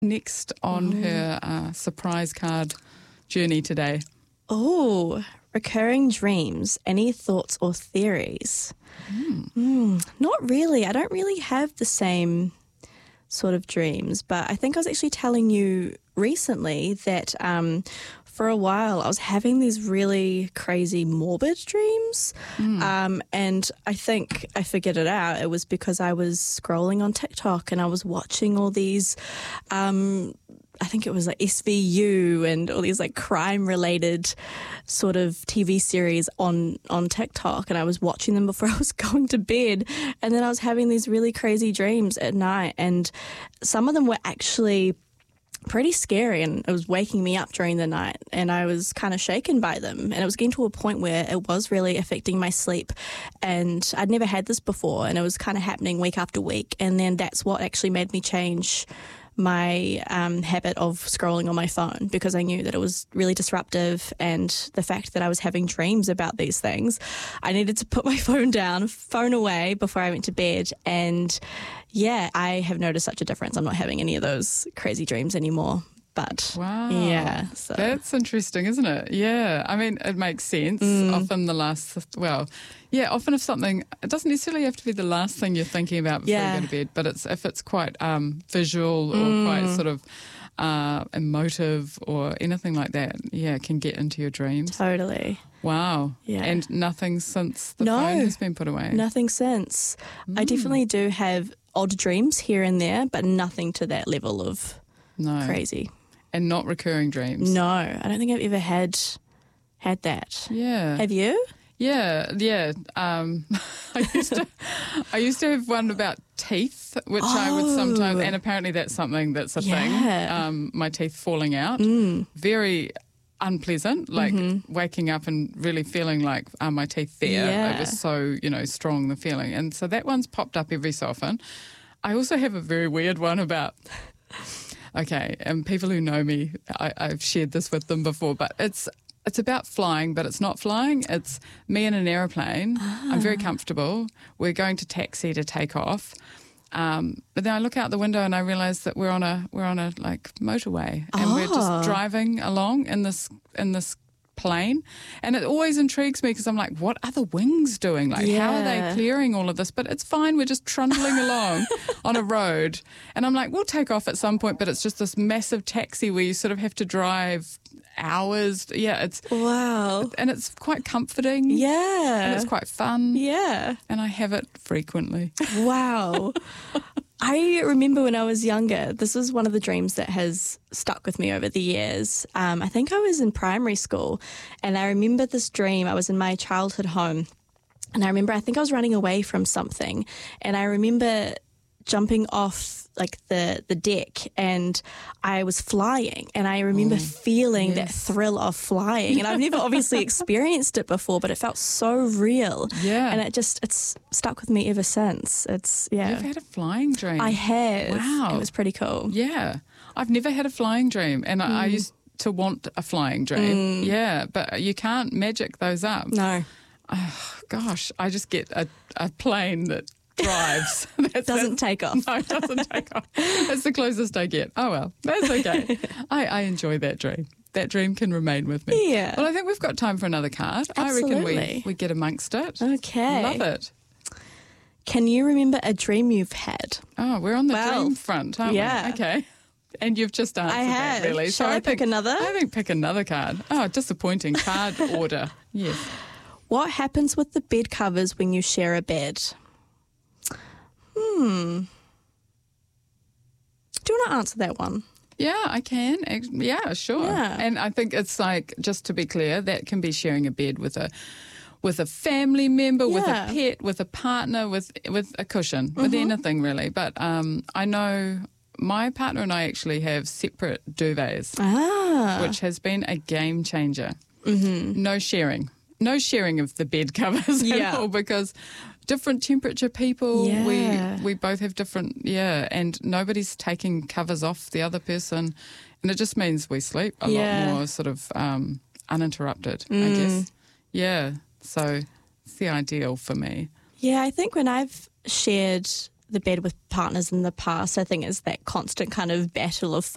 next on her surprise card journey today? Oh, recurring dreams. Any thoughts or theories? Not really. I don't really have the same sort of dreams, but I think I was actually telling you recently that for a while I was having these really crazy morbid dreams, and I think I figured it out. It was because I was scrolling on TikTok and I was watching all these I think it was like SVU and all these like crime-related sort of TV series on TikTok, and I was watching them before I was going to bed, and then I was having these really crazy dreams at night, and some of them were actually pretty scary, and it was waking me up during the night, and I was kind of shaken by them, and it was getting to a point where it was really affecting my sleep, and I'd never had this before, and it was kind of happening week after week, and then that's what actually made me change my habit of scrolling on my phone, because I knew that it was really disruptive, and the fact that I was having dreams about these things, I needed to put my phone away before I went to bed. And yeah, I have noticed such a difference. I'm not having any of those crazy dreams anymore. But wow, yeah, so that's interesting, isn't it? Yeah, I mean, it makes sense. Often often if something, it doesn't necessarily have to be the last thing you're thinking about before you go to bed, but if it's quite visual or quite sort of emotive or anything like that, it can get into your dreams. Totally. Wow. Yeah. And nothing since the phone has been put away? Nothing since. I definitely do have odd dreams here and there, but nothing to that level of crazy. And not recurring dreams? No, I don't think I've ever had that. Yeah. Have you? Yeah. I used to have one about teeth, which I would sometimes, and apparently that's something that's a thing. My teeth falling out, very unpleasant. Like waking up and really feeling like, are my teeth there? Yeah. It was so strong, the feeling, and so that one's popped up every so often. I also have a very weird one about. Okay, and people who know me, I've shared this with them before, but it's about flying, but it's not flying. It's me in an aeroplane. I'm very comfortable. We're going to taxi to take off. But then I look out the window and I realise that we're on a like motorway, and we're just driving along in this plane, and it always intrigues me because I'm like, what are the wings doing? Like, how are they clearing all of this? But it's fine, we're just trundling along on a road, and I'm like, we'll take off at some point, but it's just this massive taxi where you sort of have to drive hours. It's wow, and it's quite comforting. And it's quite fun. And I have it frequently. Wow. I remember when I was younger, this was one of the dreams that has stuck with me over the years. I think I was in primary school, and I remember this dream. I was in my childhood home, and I think I was running away from something, and I remember jumping off like the deck, and I was flying, and I remember feeling that thrill of flying, and I've never obviously experienced it before, but it felt so real, and it's stuck with me ever since. You've had a flying dream? I have. Wow, it was pretty cool. I've never had a flying dream, and I used to want a flying dream. But you can't magic those up. No. Oh, gosh, I just get a plane that drives. Doesn't take off. No, it doesn't take off. That's the closest I get. Oh, well, that's okay. I enjoy that dream. That dream can remain with me. Yeah. Well, I think we've got time for another card. Absolutely. I reckon we get amongst it. Okay. Love it. Can you remember a dream you've had? Oh, we're on the dream front, aren't we? Okay. And you've just answered that, really. Shall I pick another? I think pick another card. Oh, disappointing. Card order. Yes. What happens with the bed covers when you share a bed? Do you want to answer that one? Yeah, I can. Yeah, sure. Yeah. And I think it's like, just to be clear, that can be sharing a bed with a family member, with a pet, with a partner, with a cushion, with anything really. But I know my partner and I actually have separate duvets, which has been a game changer. No sharing of the bed covers at all, because different temperature people, we both have different, and nobody's taking covers off the other person, and it just means we sleep a lot more sort of uninterrupted, I guess. Yeah, so it's the ideal for me. Yeah, I think when I've shared the bed with partners in the past, I think it's that constant kind of battle of